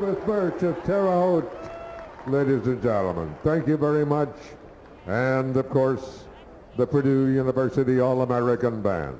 Elizabeth Birch of Terre Haute, ladies and gentlemen. Thank you very much. And, of course, the Purdue University All-American Band.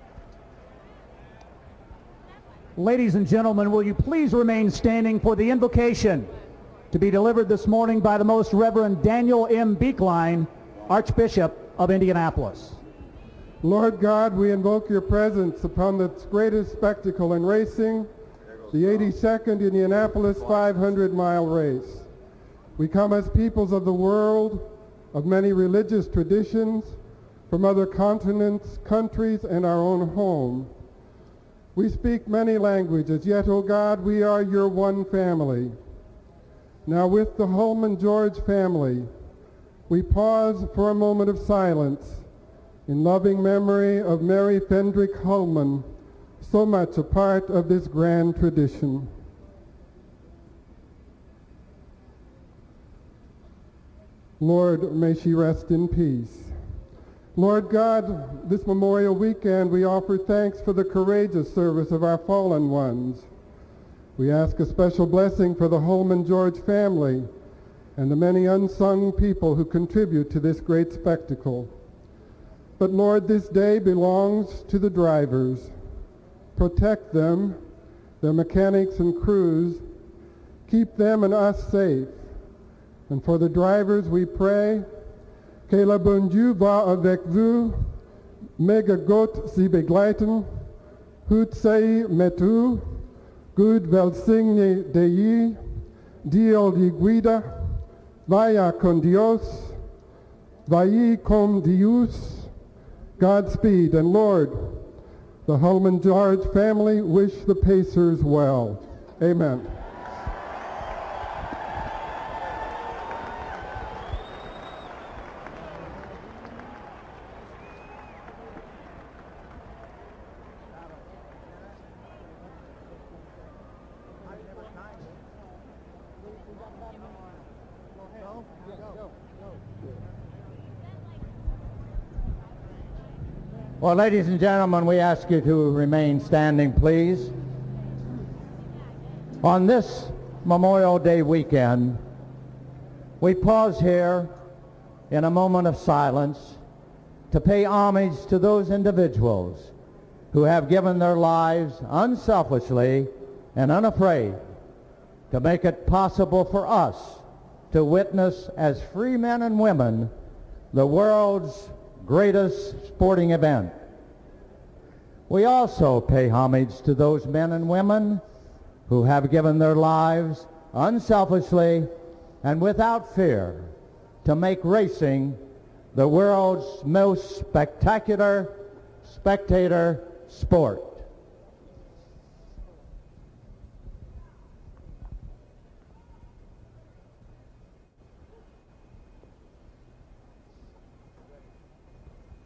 Ladies and gentlemen, will you please remain standing for the invocation to be delivered this morning by the Most Reverend Daniel M. Beekline, Archbishop of Indianapolis. Lord God, we invoke your presence upon the greatest spectacle in racing, the 82nd Indianapolis 500-mile race. We come as peoples of the world, of many religious traditions, from other continents, countries, and our own home. We speak many languages, yet, O God, we are your one family. Now with the Holman George family, we pause for a moment of silence in loving memory of Mary Fendrick Holman, so much a part of this grand tradition. Lord, may she rest in peace. Lord God, this Memorial Weekend we offer thanks for the courageous service of our fallen ones. We ask a special blessing for the Holman George family and the many unsung people who contribute to this great spectacle. But Lord, this day belongs to the drivers. Protect them, their mechanics and crews. Keep them and us safe. And for the drivers we pray, que le bon Dieu va avec vous, mega Gott sie begleiten, hut sei met u, Gud velsigne Dei, Dio di guida, vaya con Dios, vai con Dios, Godspeed. And Lord, the Holman George family wish the Pacers well. Amen. Well, ladies and gentlemen, we ask you to remain standing, please. On this Memorial Day weekend, we pause here in a moment of silence to pay homage to those individuals who have given their lives unselfishly and unafraid to make it possible for us to witness as free men and women the world's greatest sporting event. We also pay homage to those men and women who have given their lives unselfishly and without fear to make racing the world's most spectacular spectator sport.